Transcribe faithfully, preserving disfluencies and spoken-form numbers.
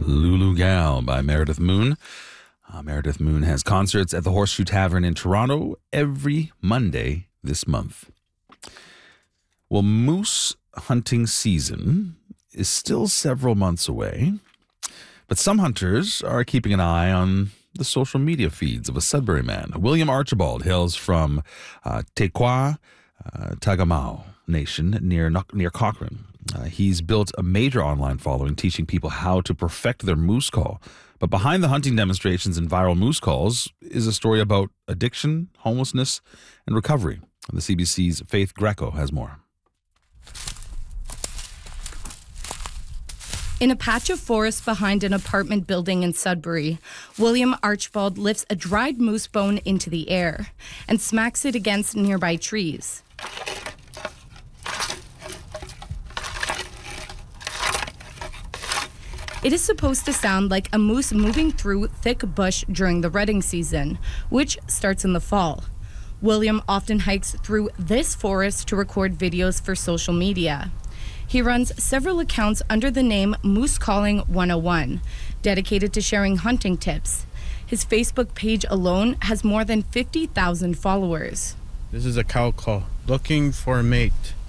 Lulu Gal by Meredith Moon. Uh, Meredith Moon has concerts at the Horseshoe Tavern in Toronto every Monday this month. Well, moose hunting season is still several months away, but some hunters are keeping an eye on the social media feeds of a Sudbury man. William Archibald hails from uh, Tequah, uh, Tagamau Nation near near Cochrane. Uh, he's built a major online following teaching people how to perfect their moose call. But behind the hunting demonstrations and viral moose calls is a story about addiction, homelessness, and recovery. The C B C's Faith Greco has more. In a patch of forest behind an apartment building in Sudbury, William Archibald lifts a dried moose bone into the air and smacks it against nearby trees. It is supposed to sound like a moose moving through thick bush during the rutting season, which starts in the fall. William often hikes through this forest to record videos for social media. He runs several accounts under the name Moose Calling one oh one, dedicated to sharing hunting tips. His Facebook page alone has more than fifty thousand followers. This is a cow call, looking for a mate.